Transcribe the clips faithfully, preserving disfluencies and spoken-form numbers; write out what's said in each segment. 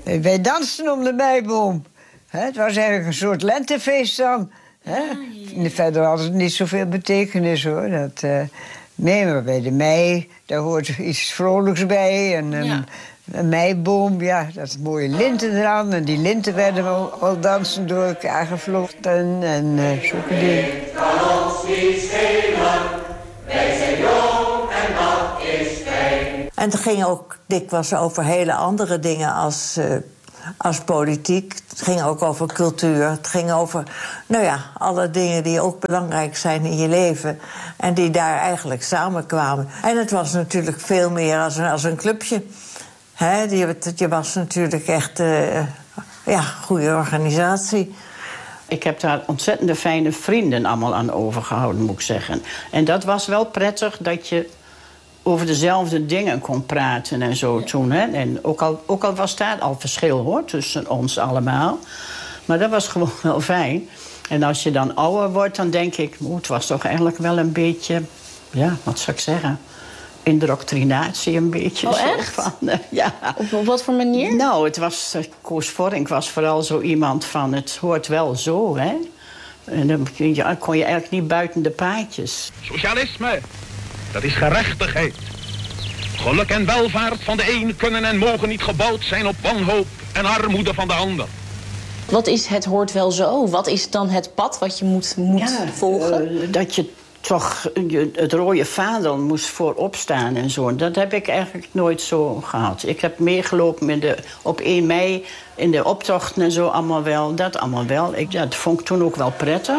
Wij dansten om de meiboom. He, het was eigenlijk een soort lentefeest dan. He? Ja, verder had het niet zoveel betekenis, hoor. Dat, uh, nee, maar bij de mei, daar hoort iets vrolijks bij. En, ja. een, een meiboom, ja, dat mooie linten eraan. En die linten werden wel, wel dansen door elkaar gevlochten. En uh, zulke dingen. Kan ons niet schelen. Wij zijn jong en dat is fijn. En het ging ook dikwijls over hele andere dingen als... Uh, Als politiek. Het ging ook over cultuur. Het ging over, nou ja, alle dingen die ook belangrijk zijn in je leven. En die daar eigenlijk samenkwamen. En het was natuurlijk veel meer als een, als een clubje. He, je, je was natuurlijk echt, uh, ja, goede organisatie. Ik heb daar ontzettende fijne vrienden allemaal aan overgehouden, moet ik zeggen. En dat was wel prettig dat je over dezelfde dingen kon praten en zo toen. Hè? En ook al, ook al was daar al verschil, hoor, tussen ons allemaal. Maar dat was gewoon wel fijn. En als je dan ouder wordt, dan denk ik... Oh, het was toch eigenlijk wel een beetje... Ja, wat zou ik zeggen? Indoctrinatie een beetje. Oh, zo echt? Van, uh, ja. Op, op wat voor manier? Nou, het was... Uh, Koos Vorink was vooral zo iemand van... Het hoort wel zo, hè? En dan ja, kon je eigenlijk niet buiten de paadjes. Socialisme, dat is gerechtigheid. Geluk en welvaart van de een kunnen en mogen niet gebouwd zijn op wanhoop en armoede van de ander. Wat is het hoort wel zo? Wat is dan het pad wat je moet, moet ja, volgen? Uh, dat je toch uh, het rode vaandel moest voorop staan en zo. Dat heb ik eigenlijk nooit zo gehad. Ik heb meegelopen met de, op één mei in de optochten en zo allemaal wel. Dat allemaal wel. Ik, ja, dat vond ik toen ook wel prettig.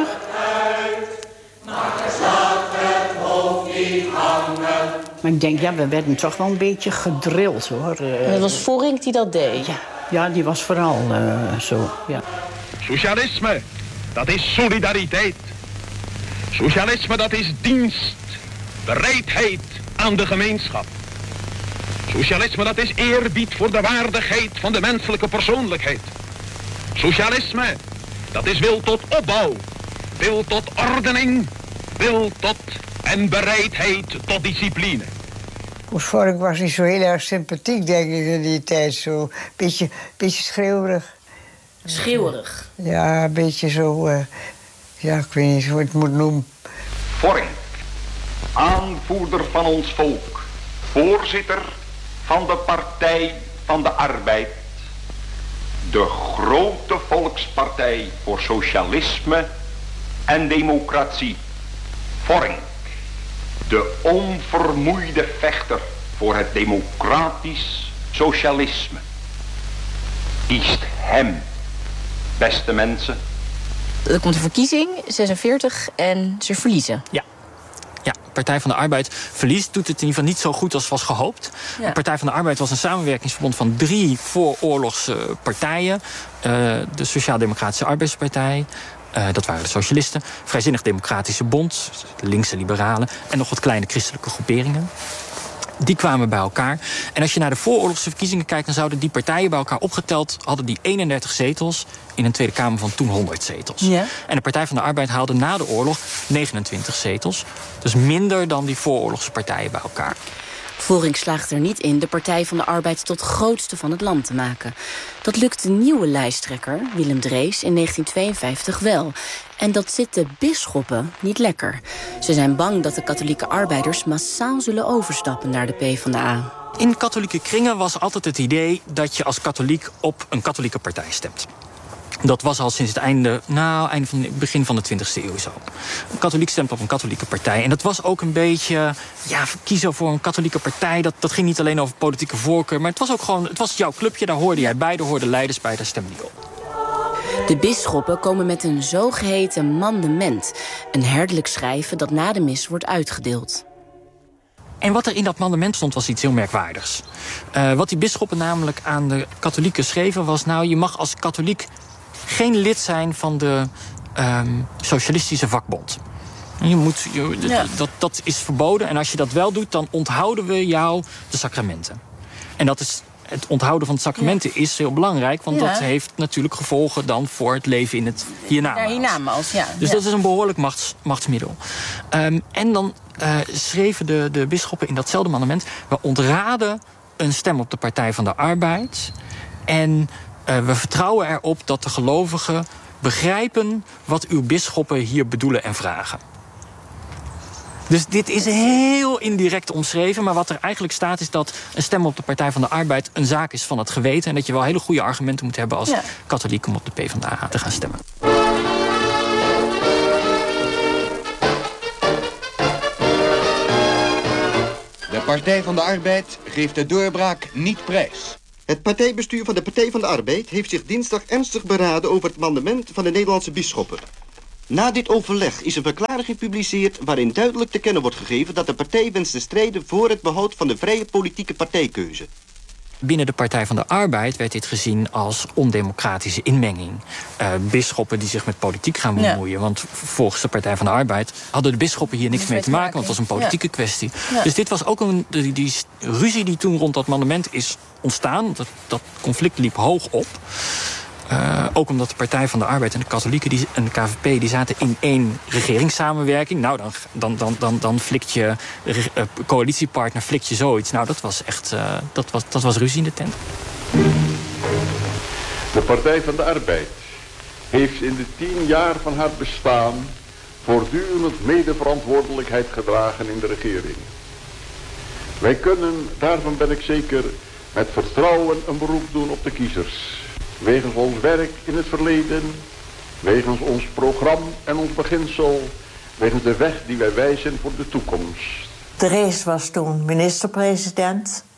Maar ik denk, ja, we werden toch wel een beetje gedrild, hoor. En het was Vorink die dat deed? Ja, ja die was vooral uh, zo, ja. Socialisme, dat is solidariteit. Socialisme, dat is dienst, bereidheid aan de gemeenschap. Socialisme, dat is eerbied voor de waardigheid van de menselijke persoonlijkheid. Socialisme, dat is wil tot opbouw, wil tot ordening, wil tot en bereidheid tot discipline. Koos Vorink was niet zo heel erg sympathiek, denk ik, in die tijd. Zo beetje, beetje schreeuwerig. Schreeuwerig? Ja, een beetje zo... Uh, ja, ik weet niet hoe ik het moet noemen. Vorink, aanvoerder van ons volk. Voorzitter van de Partij van de Arbeid. De grote volkspartij voor socialisme en democratie. Vorink, de onvermoeide vechter voor het democratisch socialisme. Kiest hem, beste mensen. Er komt een verkiezing, zesenveertig, en ze verliezen. Ja. Ja, Partij van de Arbeid verliest, doet het in ieder geval niet zo goed als was gehoopt. Ja. De Partij van de Arbeid was een samenwerkingsverbond van drie vooroorlogse partijen. Uh, de Sociaal-Democratische Arbeidspartij, uh, dat waren de socialisten. Vrijzinnig Democratische Bond, de linkse liberalen. En nog wat kleine christelijke groeperingen. Die kwamen bij elkaar. En als je naar de vooroorlogse verkiezingen kijkt, dan zouden die partijen bij elkaar opgeteld, hadden die eenendertig zetels in een Tweede Kamer van toen honderd zetels. Ja. En de Partij van de Arbeid haalde na de oorlog negenentwintig zetels. Dus minder dan die vooroorlogse partijen bij elkaar. Vorink slaagt er niet in de Partij van de Arbeid tot grootste van het land te maken. Dat lukt de nieuwe lijsttrekker, Willem Drees, in negentien tweeënvijftig wel. En dat zit de bisschoppen niet lekker. Ze zijn bang dat de katholieke arbeiders massaal zullen overstappen naar de PvdA. In katholieke kringen was altijd het idee dat je als katholiek op een katholieke partij stemt. Dat was al sinds het einde, nou, einde van het begin van de twintigste eeuw zo. Een katholiek stemt op een katholieke partij. En dat was ook een beetje, ja, kiezen voor een katholieke partij. Dat, dat ging niet alleen over politieke voorkeur, maar het was ook gewoon, het was jouw clubje, daar hoorde jij bij, daar hoorden leiders bij, daar stemde je op. De bisschoppen komen met een zogeheten mandement. Een herderlijk schrijven dat na de mis wordt uitgedeeld. En wat er in dat mandement stond was iets heel merkwaardigs. Uh, wat die bisschoppen namelijk aan de katholieken schreven was, nou, je mag als katholiek geen lid zijn van de um, socialistische vakbond. Je moet, je, ja. dat, dat is verboden. En als je dat wel doet, dan onthouden we jou de sacramenten. En dat is, het onthouden van de sacramenten ja. is heel belangrijk. Want ja. dat heeft natuurlijk gevolgen dan voor het leven in het hiernamaals. Ja, hiernamaals, ja. Dus ja. dat is een behoorlijk machts, machtsmiddel. Um, en dan uh, schreven de, de bisschoppen in datzelfde mandement, we ontraden een stem op de Partij van de Arbeid En uh, we vertrouwen erop dat de gelovigen begrijpen wat uw bisschoppen hier bedoelen en vragen. Dus dit is heel indirect omschreven. Maar wat er eigenlijk staat is dat een stem op de Partij van de Arbeid een zaak is van het geweten. En dat je wel hele goede argumenten moet hebben als ja. katholiek om op de PvdA te gaan stemmen. De Partij van de Arbeid geeft de doorbraak niet prijs. Het partijbestuur van de Partij van de Arbeid heeft zich dinsdag ernstig beraden over het mandement van de Nederlandse bisschoppen. Na dit overleg is een verklaring gepubliceerd waarin duidelijk te kennen wordt gegeven dat de partij wenst te strijden voor het behoud van de vrije politieke partijkeuze. Binnen de Partij van de Arbeid werd dit gezien als ondemocratische inmenging. Uh, bisschoppen die zich met politiek gaan bemoeien. Ja. Want volgens de Partij van de Arbeid hadden de bisschoppen hier niks mee te maken, want het was een politieke ja. kwestie. Ja. Dus dit was ook een die, die ruzie die toen rond dat mandement is ontstaan. Dat, dat conflict liep hoog op. Uh, ook omdat de Partij van de Arbeid en de katholieken die, en de K V P die zaten in één regeringssamenwerking. Nou, dan, dan, dan, dan, dan flikt je uh, coalitiepartner, flikt je zoiets. Nou, dat was echt uh, dat was, dat was ruzie in de tent. De Partij van de Arbeid heeft in de tien jaar van haar bestaan voortdurend medeverantwoordelijkheid gedragen in de regering. Wij kunnen, daarvan ben ik zeker, met vertrouwen een beroep doen op de kiezers. Wegens ons werk in het verleden, wegens ons programma en ons beginsel, wegens de weg die wij wijzen voor de toekomst. Drees was toen minister-president.